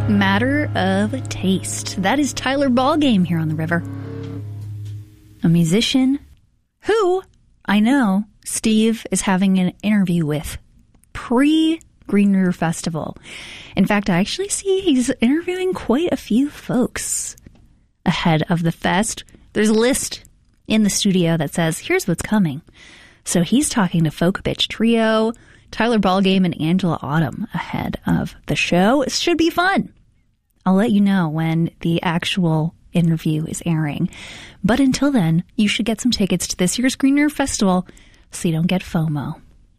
Matter of taste. That is Tyler Ballgame here on the river. A musician who, I know, Steve is having an interview with pre-Green River Festival. In fact, I actually see he's interviewing quite a few folks ahead of the fest. There's a list in the studio that says, here's what's coming. So he's talking to Folk Bitch Trio, Tyler Ballgame, and Angela Autumn ahead of the show. It should be fun. I'll let you know when the actual interview is airing. But until then, you should get some tickets to this year's Green River Festival so you don't get FOMO.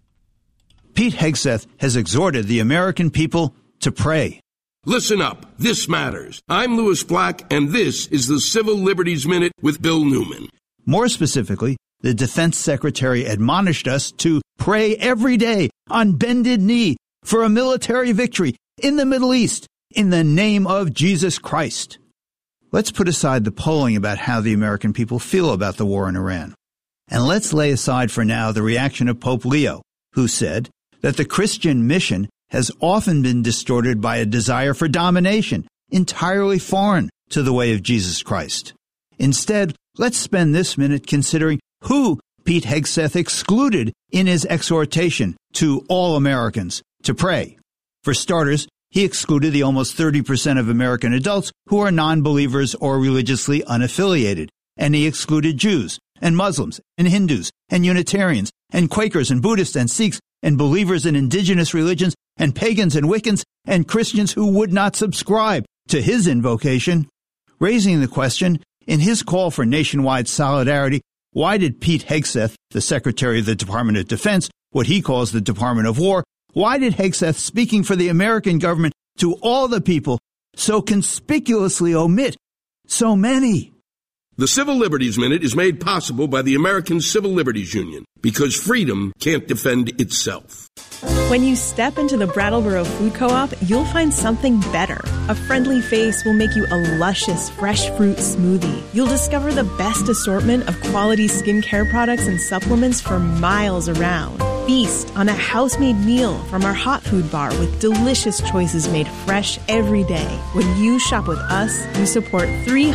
Pete Hegseth has exhorted the American people to pray. Listen up. This matters. I'm Louis Black, and this is the Civil Liberties Minute with Bill Newman. More specifically, the Defense Secretary admonished us to pray every day on bended knee for a military victory in the Middle East in the name of Jesus Christ. Let's put aside the polling about how the American people feel about the war in Iran. And let's lay aside for now the reaction of Pope Leo, who said that the Christian mission has often been distorted by a desire for domination, entirely foreign to the way of Jesus Christ. Instead, let's spend this minute considering who Pete Hegseth excluded in his exhortation to all Americans to pray. For starters, he excluded the almost 30% of American adults who are non-believers or religiously unaffiliated, and he excluded Jews and Muslims and Hindus and Unitarians and Quakers and Buddhists and Sikhs and believers in indigenous religions and pagans and Wiccans and Christians who would not subscribe to his invocation. Raising the question, in his call for nationwide solidarity, why did Pete Hegseth, the Secretary of the Department of Defense, what he calls the Department of War, why did Hegseth, speaking for the American government to all the people, so conspicuously omit so many? The Civil Liberties Minute is made possible by the American Civil Liberties Union, because freedom can't defend itself. When you step into the Brattleboro Food Co-op, you'll find something better. A friendly face will make you a luscious, fresh fruit smoothie. You'll discover the best assortment of quality skincare products and supplements for miles around. Feast on a house-made meal from our hot food bar with delicious choices made fresh every day. When you shop with us, you support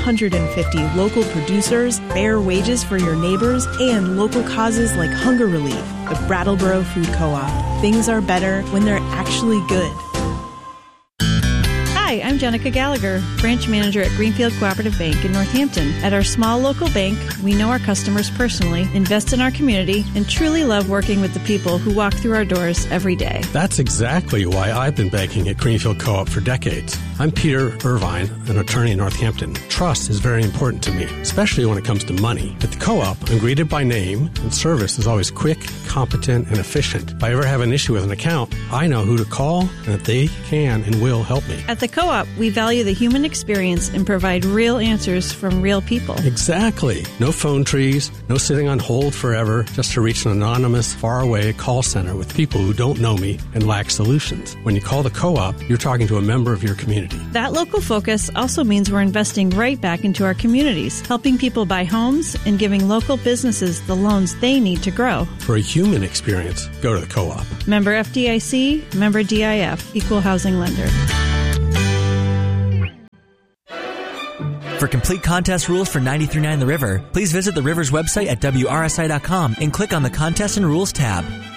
350 local producers, fair wages for your neighbors, and local causes like hunger relief. The Brattleboro Food Co-op. Things are better when they're actually good. Hi, I'm Jenica Gallagher, branch manager at Greenfield Cooperative Bank in Northampton. At our small local bank, we know our customers personally, invest in our community, and truly love working with the people who walk through our doors every day. That's exactly why I've been banking at Greenfield Co-op for decades. I'm Peter Irvine, an attorney in Northampton. Trust is very important to me, especially when it comes to money. At the Co-op, I'm greeted by name, and service is always quick, competent, and efficient. If I ever have an issue with an account, I know who to call, and that they can and will help me. At the Co-op, we value the human experience and provide real answers from real people. Exactly. No phone trees, no sitting on hold forever just to reach an anonymous, faraway call center with people who don't know me and lack solutions. When you call the Co-op, you're talking to a member of your community. That local focus also means we're investing right back into our communities, helping people buy homes and giving local businesses the loans they need to grow. For a human experience, go to the Co-op. Member FDIC, member DIF, Equal Housing Lender. For complete contest rules for 93.9 The River, please visit the River's website at WRSI.com and click on the Contest and Rules tab.